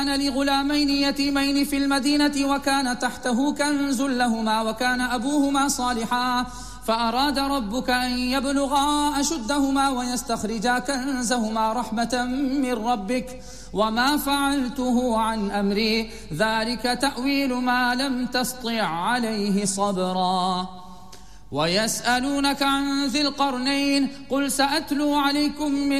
كان لغلامين يتيمين في المدينة وكان تحته كنز لهما وكان أبوهما صالحا فأراد ربك أن يبلغا أشدهما ويستخرجا كنزهما رحمة من ربك وما فعلته عن أمري ذلك تأويل ما لم تسطع عليه صبرا ويسألونك عن ذي القرنين قل سأتلو عليكم من